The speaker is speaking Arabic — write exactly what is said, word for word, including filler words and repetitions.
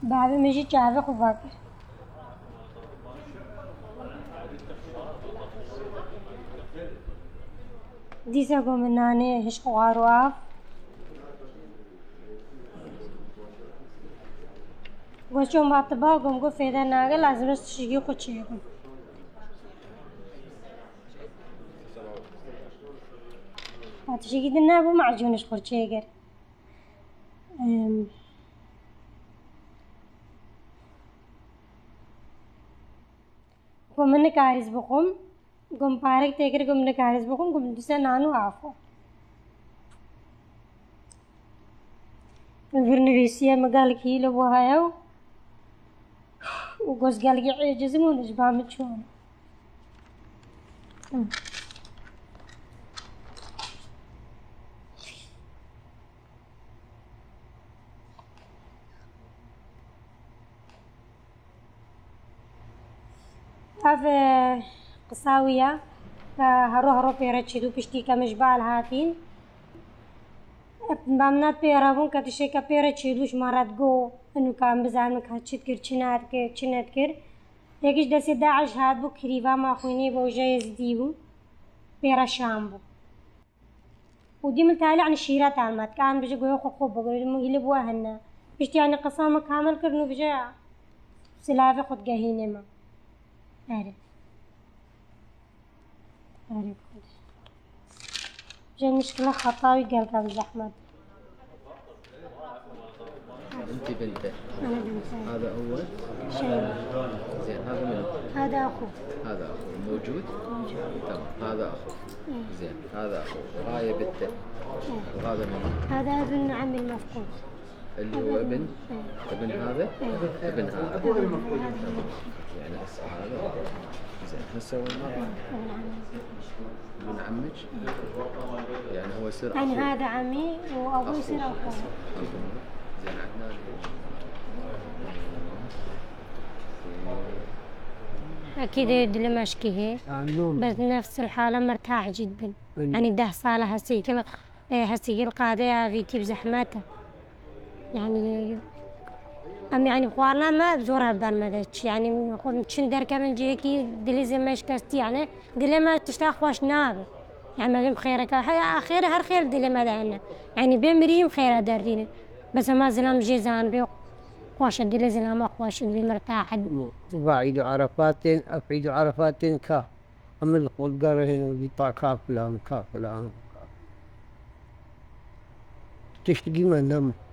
بعد ما يجي شافي خفاكر ديسا قوم الناني هش قواروف قوشون باطبا قوم قو فيدا ناقل لازم تشيقي قوشيكم هاتشيقي دنا بو معجونش قوشيقر قوم نكاريز بقوم قوم بارك تيكر قوم نكاريز بقوم قوم ديسا نانو عافو الفرنغيسية مقال كيلو وهايو وقوز قال يعجز مونش بعمل شون هذا قصاوية هرو هرو بيرتشدو بشتي كمجبال هاتين بامنات بيرابون كتشي كبيرتشدوش مرات جو انو كان بزعمك هاتشد كر چنات كر چنات كر يكيش دسي داعش هاد بو كريبا ما خويني بو جايز ديبو بيرا شامبو ودي ملتالي عن الشيرات عالمات كان بيجي قوي خو خو بقول يلبوا هنا بشتي يعني قصامة كامل كرنو بيجي سلافي خد قهيني ما أعرف أعرف جاي مشكلة خطاوي قال كان زحمة أنت بنته أنا بنته هذا أول شيء زين هذا منو؟ هذا أخو هذا أخو موجود؟ موجود تمام هذا أخو زين هذا أخو وهاي بنته وهذا منو؟ هذا ابن عمي المفقود اللي هو ابن ابن هذا ابن هذا يعني هسه هذا زين هسه وين ابن عمك يعني هو يصير أخو يعني هذا عمي وأبوي يصير أخوه زين عدنان أكيد يدري مشكي هي بس نفس الحالة مرتاح جدا يعني ده صالة هسي كل هسي القاضية في كيف زحمته يعني أم يعني خوارنا ما بزورها بالمدش يعني خود شندر كمان جيكي دليزي مش كستي يعني دلي ما تشتاق واش نار يعني ما بيم خيرك هي خير هر خير دلي ما دهنا يعني بيمريم خير دارين بس ما زلام جيزان بيو واش دلي زلام واش دلي مرتاح بعيد عرفات أفعيد عرفات كا أما القول قاره هنا بيطاع كافلان كافلان تشتقي من دم